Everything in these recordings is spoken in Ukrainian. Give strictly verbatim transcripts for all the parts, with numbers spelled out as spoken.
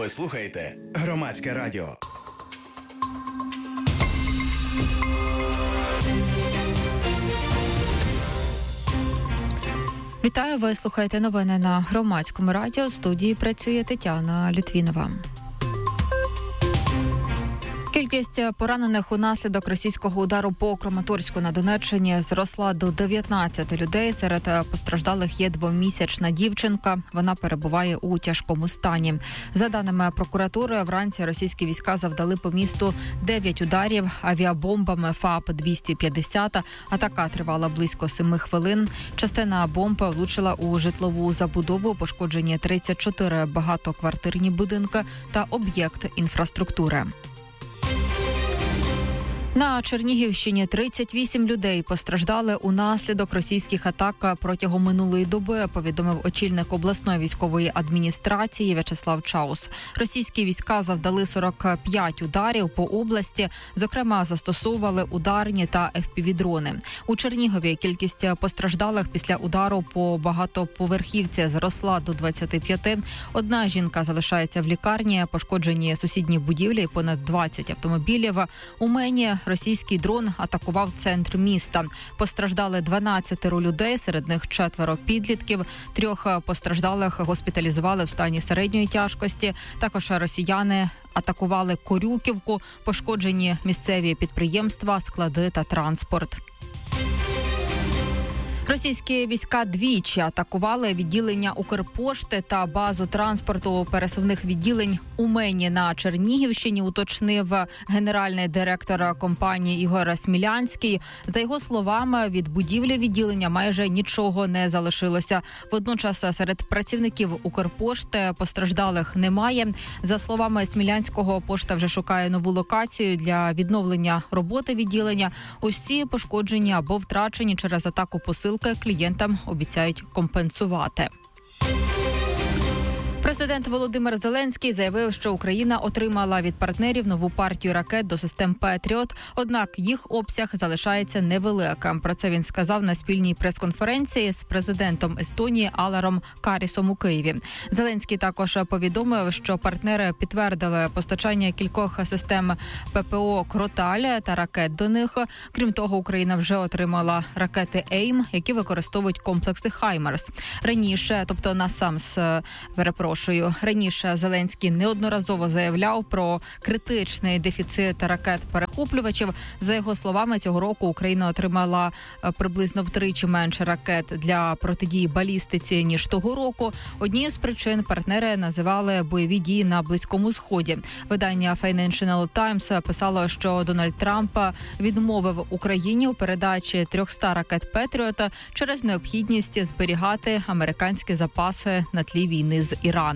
Ви слухаєте Громадське радіо. Вітаю, ви слухаєте новини на Громадському радіо. В студії працює Тетяна Літвінова. Кількість поранених унаслідок російського удару по Краматорську на Донеччині зросла до дев'ятнадцяти людей. Серед постраждалих є двомісячна дівчинка. Вона перебуває у тяжкому стані. За даними прокуратури, вранці російські війська завдали по місту дев'ять ударів авіабомбами ФАП двісті п'ятдесят. Атака тривала близько семи хвилин. Частина бомб влучила у житлову забудову, пошкоджені тридцять чотири багатоквартирні будинки та об'єкт інфраструктури. На Чернігівщині тридцять вісім людей постраждали унаслідок російських атак протягом минулої доби, повідомив очільник обласної військової адміністрації В'ячеслав Чаус. Російські війська завдали сорок п'ять ударів по області, зокрема застосовували ударні та еф пі ві-дрони. У Чернігові кількість постраждалих після удару по багатоповерхівці зросла до двадцяти п'яти. Одна жінка залишається в лікарні, пошкоджені сусідні будівлі, понад двадцять автомобілів. У Мені російський дрон атакував центр міста. Постраждали дванадцятеро людей, серед них четверо підлітків. Трьох постраждалих госпіталізували в стані середньої тяжкості. Також росіяни атакували Корюківку, пошкоджені місцеві підприємства, склади та транспорт. Російські війська двічі атакували відділення Укрпошти та базу транспорту пересувних відділень у Мені на Чернігівщині, уточнив генеральний директор компанії Ігор Смілянський. За його словами, від будівлі відділення майже нічого не залишилося. Водночас серед працівників Укрпошти постраждалих немає. За словами Смілянського, пошта вже шукає нову локацію для відновлення роботи відділення. Усі пошкоджені або втрачені через атаку посилки клієнтам обіцяють компенсувати. Президент Володимир Зеленський заявив, що Україна отримала від партнерів нову партію ракет до систем «Петріот», однак їх обсяг залишається невеликим. Про це він сказав на спільній прес-конференції з президентом Естонії Алером Карісом у Києві. Зеленський також повідомив, що партнери підтвердили постачання кількох систем пе пе о «Кроталь» та ракет до них. Крім того, Україна вже отримала ракети «Ейм», які використовують комплекси «Хаймерс». Раніше, тобто на САМС, перепрошую, Раніше Зеленський неодноразово заявляв про критичний дефіцит ракет-перехоплювачів. За його словами, цього року Україна отримала приблизно втричі менше ракет для протидії балістиці, ніж того року. Однією з причин партнери називали бойові дії на Близькому Сході. Видання Financial Times писало, що Дональд Трамп відмовив Україні у передачі триста ракет «Петріот» через необхідність зберігати американські запаси на тлі війни з Іраном.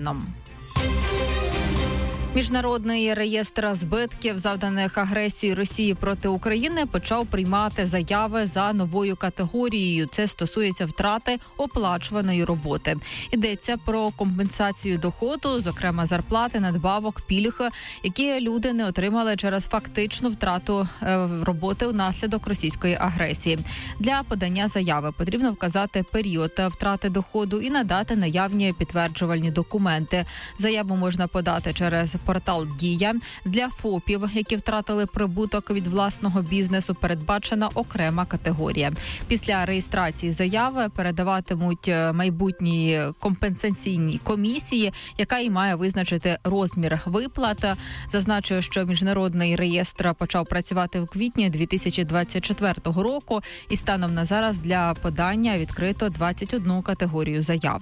Міжнародний реєстр збитків, завданих агресією Росії проти України, почав приймати заяви за новою категорією. Це стосується втрати оплачуваної роботи. Йдеться про компенсацію доходу, зокрема зарплати, надбавок, пільг, які люди не отримали через фактичну втрату роботи внаслідок російської агресії. Для подання заяви потрібно вказати період втрати доходу і надати наявні підтверджувальні документи. Заяву можна подати через портал «Дія». Для ФОПів, які втратили прибуток від власного бізнесу, передбачена окрема категорія. Після реєстрації заяви передаватимуть майбутній компенсаційній комісії, яка і має визначити розмір виплат. Зазначую, що міжнародний реєстр почав працювати у квітні дві тисячі двадцять четвертого року і станом на зараз для подання відкрито двадцять одну категорію заяв.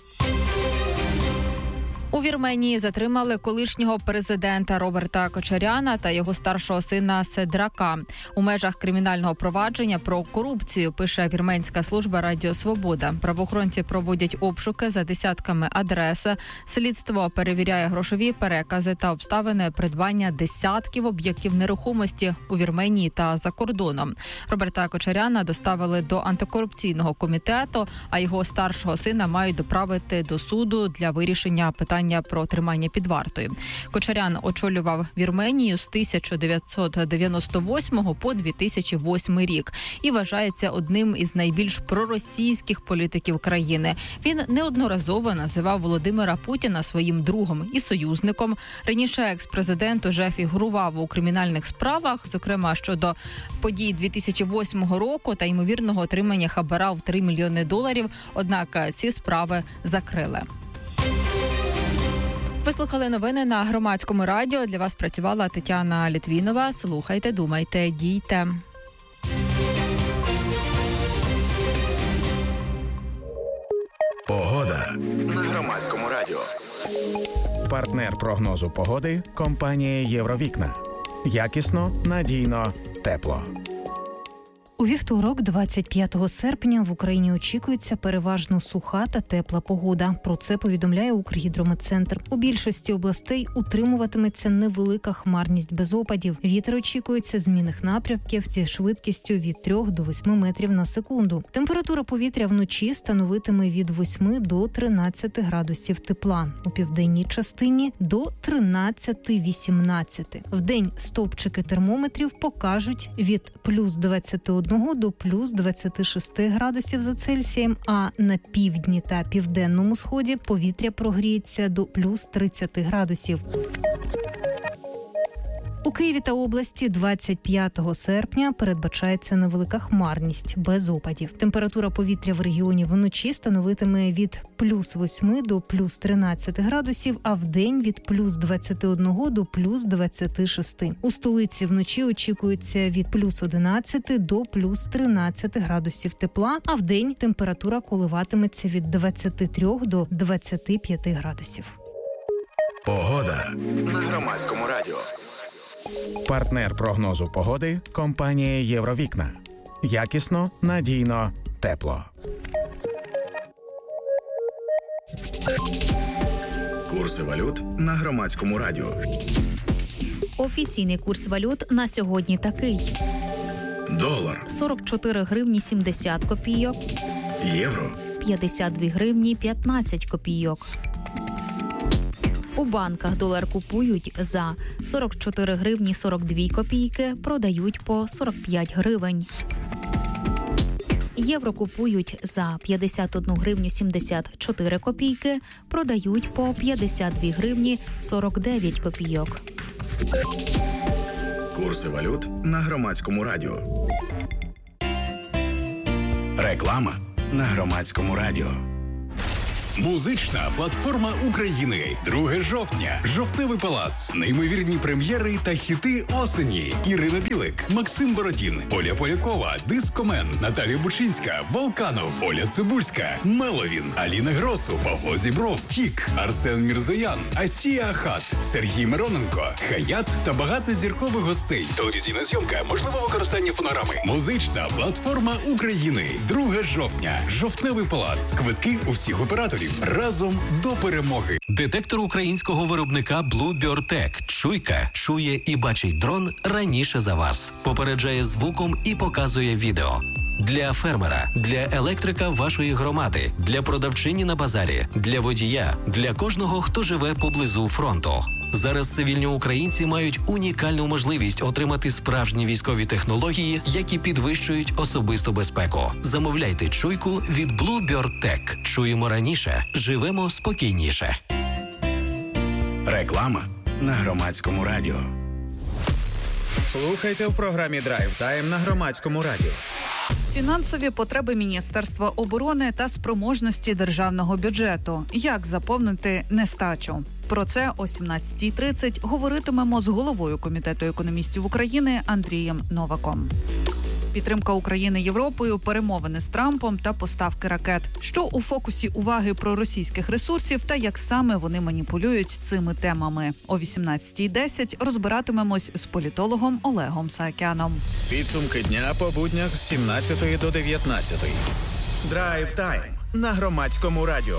У Вірменії затримали колишнього президента Роберта Кочаряна та його старшого сина Седрака у межах кримінального провадження про корупцію, пише вірменська служба Радіо Свобода. Правоохоронці проводять обшуки за десятками адрес. Слідство перевіряє грошові перекази та обставини придбання десятків об'єктів нерухомості у Вірменії та за кордоном. Роберта Кочаряна доставили до антикорупційного комітету, а його старшого сина мають доправити до суду для вирішення питань клопотання про тримання під вартою. Кочарян очолював Вірменію з тисяча дев'ятсот дев'яносто восьмого по дві тисячі восьмий рік і вважається одним із найбільш проросійських політиків країни. Він неодноразово називав Володимира Путіна своїм другом і союзником. Раніше екс-президент уже фігурував у кримінальних справах, зокрема щодо подій дві тисячі восьмого року та ймовірного отримання хабара в три мільйони доларів, однак ці справи закрили. Ви слухали новини на Громадському радіо. Для вас працювала Тетяна Літвінова. Слухайте, думайте, дійте. Погода на Громадському радіо. Партнер прогнозу погоди – компанія «Євровікна». Якісно, надійно, тепло. У вівторок, двадцять п'ятого серпня, в Україні очікується переважно суха та тепла погода. Про це повідомляє Укргідрометцентр. У більшості областей утримуватиметься невелика хмарність без опадів. Вітер очікується змінних напрямків зі швидкістю від трьох до восьми метрів на секунду. Температура повітря вночі становитиме від восьми до тринадцяти градусів тепла. У південній частині – до тринадцяти-вісімнадцяти. Вдень стовпчики термометрів покажуть від плюс двадцяти одного до плюс двадцяти шести градусів за Цельсієм, а на півдні та південному сході повітря прогріється до плюс тридцяти градусів. У Києві та області двадцять п'ятого серпня передбачається невелика хмарність без опадів. Температура повітря в регіоні вночі становитиме від плюс восьми до плюс тринадцяти градусів, а вдень від плюс двадцяти одного до плюс двадцяти шести. У столиці вночі очікується від плюс одинадцяти до плюс тринадцяти градусів тепла, а вдень температура коливатиметься від двадцяти трьох до двадцяти п'яти градусів. Погода на Громадському радіо. Партнер прогнозу погоди – компанія «Євровікна». Якісно, надійно, тепло. Курси валют на Громадському радіо. Офіційний курс валют на сьогодні такий. Долар сорок чотири гривні сімдесят копійок. Євро п'ятдесят дві гривні п'ятнадцять копійок. У банках долар купують за сорок чотири гривні сорок дві копійки, продають по сорок п'ять гривень. Євро купують за п'ятдесят одну гривню сімдесят чотири копійки, продають по п'ятдесят дві гривні сорок дев'ять копійок. Курси валют на Громадському радіо. Реклама на Громадському радіо. Музична платформа України. друге жовтня. Жовтневий палац. Неймовірні прем'єри та хіти осені. Ірина Білик, Максим Бородін, Оля Полякова, Дискомен, Наталія Бучинська, Волканов, Оля Цибульська, Меловін, Аліна Гросу, Павло Зібров, Тік, Арсен Мірзоян, Асія Ахат, Сергій Мироненко, Хаят та багато зіркових гостей. Телевізійна зйомка, можливо використання фонограми. Музична платформа України. друге жовтня. Жовтневий палац. Квитки у всіх операторів. Разом до перемоги. Детектор українського виробника BlueBird-Tech. Чуйка чує і бачить дрон раніше за вас. Попереджає звуком і показує відео. Для фермера, для електрика вашої громади, для продавчині на базарі, для водія, для кожного, хто живе поблизу фронту. Зараз цивільні українці мають унікальну можливість отримати справжні військові технології, які підвищують особисту безпеку. Замовляйте чуйку від BlueBird-Tech. Чуємо раніше, живемо спокійніше. Реклама на Громадському радіо. Слухайте в програмі «Драйв Тайм» на Громадському радіо. Фінансові потреби Міністерства оборони та спроможності державного бюджету. Як заповнити нестачу? Про це о сімнадцятій тридцять говоритимемо з головою Комітету економістів України Андрієм Новаком. Підтримка України Європою, перемовини з Трампом та поставки ракет. Що у фокусі уваги проросійських ресурсів та як саме вони маніпулюють цими темами. О вісімнадцятій десять розбиратимемось з політологом Олегом Саакяном. Підсумки дня по буднях з сімнадцятої до дев'ятнадцятої. Драйв Тайм на Громадському радіо.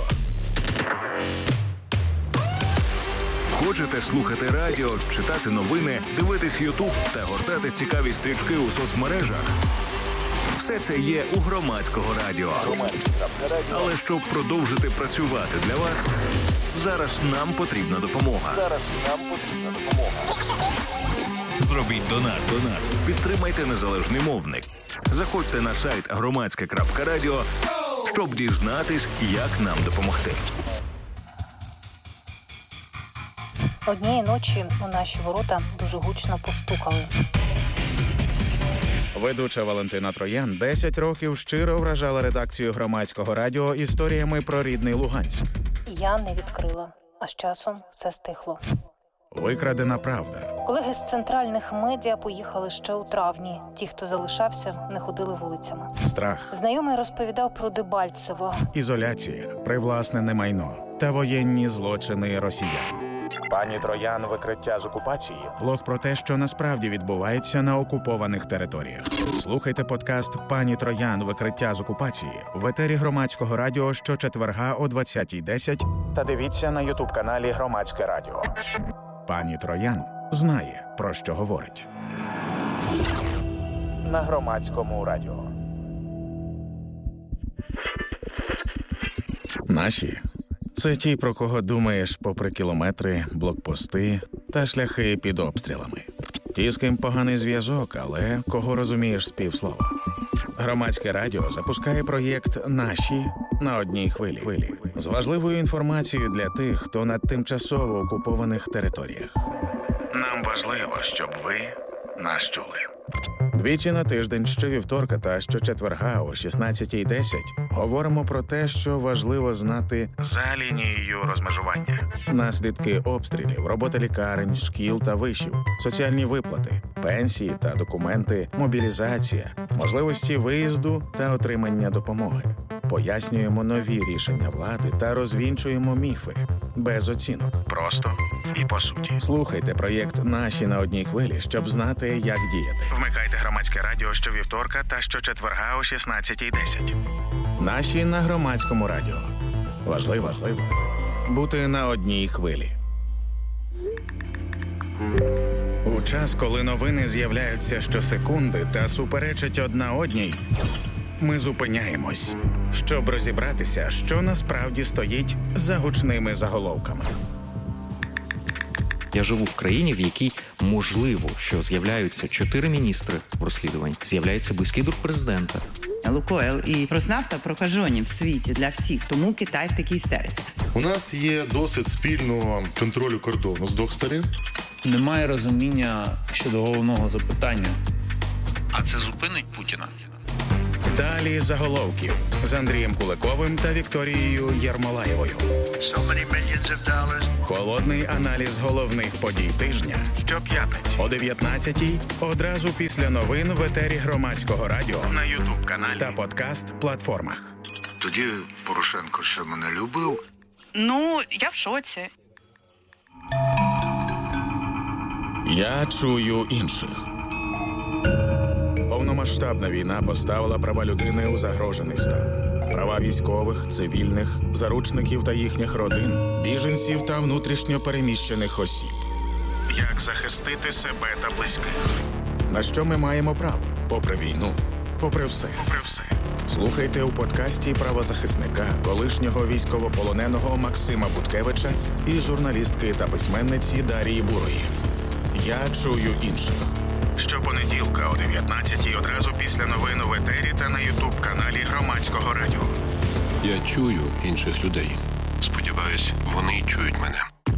Хочете слухати радіо, читати новини, дивитись Ютуб та гортати цікаві стрічки у соцмережах? Все це є у Громадського радіо. Але щоб продовжити працювати для вас, Зараз нам потрібна допомога. Зараз нам потрібна допомога. Зробіть донат. Донат. Підтримайте незалежний мовник. Заходьте на сайт громадське крапка радіо, щоб дізнатись, як нам допомогти. Однієї ночі у наші ворота дуже гучно постукали. Ведуча Валентина Троян десять років щиро вражала редакцію Громадського радіо історіями про рідний Луганськ. Я не відкрила, а з часом все стихло. Викрадена правда. Колеги з центральних медіа поїхали ще у травні. Ті, хто залишався, не ходили вулицями. Страх. Знайомий розповідав про Дебальцево. Ізоляція, привласнене майно та воєнні злочини росіян. Пані Троян «Викриття з окупації» – блог про те, що насправді відбувається на окупованих територіях. Слухайте подкаст «Пані Троян. Викриття з окупації» в етері Громадського радіо щочетверга о двадцятій десять та дивіться на ютуб-каналі Громадське радіо. Пані Троян знає, про що говорить. На Громадському радіо. Наші – це ті, про кого думаєш попри кілометри, блокпости та шляхи під обстрілами. Ті, з ким поганий зв'язок, але кого розумієш з півслова. Громадське радіо запускає проєкт «Наші» на одній хвилі. З важливою інформацією для тих, хто на тимчасово окупованих територіях. Нам важливо, щоб ви нас чули. Двічі на тиждень, щовівторка та щочетверга о шістнадцятій десять говоримо про те, що важливо знати за лінією розмежування. Наслідки обстрілів, робота лікарень, шкіл та вишів, соціальні виплати, пенсії та документи, мобілізація, можливості виїзду та отримання допомоги. Пояснюємо нові рішення влади та розвінчуємо міфи. Без оцінок. Просто і по суті. Слухайте проєкт «Наші» на одній хвилі, щоб знати, як діяти. Вмикайте Громадське радіо щовівторка та щочетверга о шістнадцятій десять. «Наші» на Громадському радіо. Важливо, важливо бути на одній хвилі. У час, коли новини з'являються щосекунди та суперечать одна одній, ми зупиняємось, щоб розібратися, що насправді стоїть за гучними заголовками. Я живу в країні, в якій можливо, що з'являються чотири міністри в розслідуванні, з'являється близький друг президента. Лукойл і Роснафта прокажені в світі для всіх, тому Китай в такій істериці. У нас є досвід спільного контролю кордону з двох сторін. Немає розуміння щодо головного запитання. А це зупинить Путіна? Далі заголовків з Андрієм Куликовим та Вікторією Єрмолаєвою. So холодний аналіз головних подій тижня щоп'ятниці о дев'ятнадцятій одразу після новин в етері Громадського радіо на ютуб-каналі та подкаст-платформах. Тоді Порошенко ще мене любив. Ну, я в шоці. Я чую інших. Повномасштабна війна поставила права людини у загрожений стан. Права військових, цивільних, заручників та їхніх родин, біженців та внутрішньо переміщених осіб. Як захистити себе та близьких? На що ми маємо право? Попри війну, попри все. Попри все. Слухайте у подкасті правозахисника, колишнього військовополоненого Максима Буткевича і журналістки та письменниці Дарії Бурої. Я чую інших. Щопонеділка о дев'ятнадцятій одразу після новин в етері та на ютуб-каналі Громадського радіо. Я чую інших людей. Сподіваюсь, вони чують мене.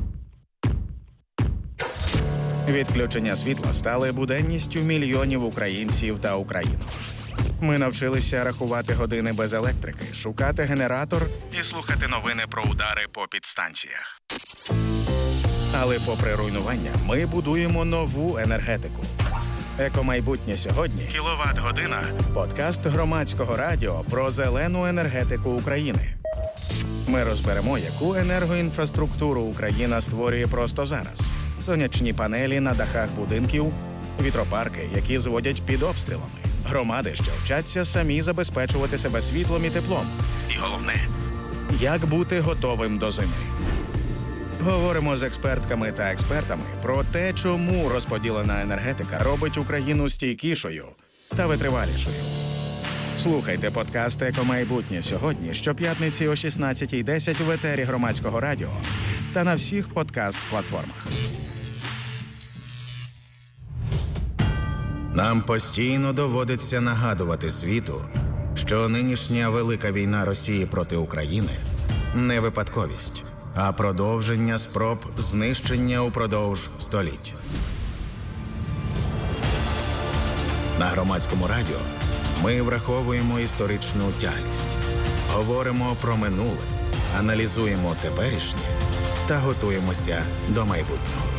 Відключення світла стали буденністю мільйонів українців та українок. Ми навчилися рахувати години без електрики, шукати генератор і слухати новини про удари по підстанціях. Але попри руйнування, ми будуємо нову енергетику. Екомайбутнє сьогодні – кіловат-година. Подкаст Громадського радіо про зелену енергетику України. Ми розберемо, яку енергоінфраструктуру Україна створює просто зараз. Сонячні панелі на дахах будинків, вітропарки, які зводять під обстрілами. Громади, що вчаться самі забезпечувати себе світлом і теплом. І головне – як бути готовим до зими. Говоримо з експертками та експертами про те, чому розподілена енергетика робить Україну стійкішою та витривалішою. Слухайте подкаст «Екомайбутнє сьогодні» щоп'ятниці о шістнадцятій десять в етері Громадського радіо та на всіх подкаст-платформах. Нам постійно доводиться нагадувати світу, що нинішня велика війна Росії проти України – не випадковість, а продовження спроб знищення упродовж століть. На Громадському радіо ми враховуємо історичну тяглість, говоримо про минуле, аналізуємо теперішнє та готуємося до майбутнього.